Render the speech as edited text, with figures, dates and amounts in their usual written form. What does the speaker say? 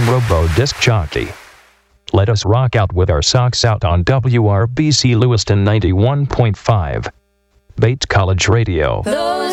Robo Disc Jockey. Let us rock out with our socks out on WRBC Lewiston 91.5. Bates College Radio.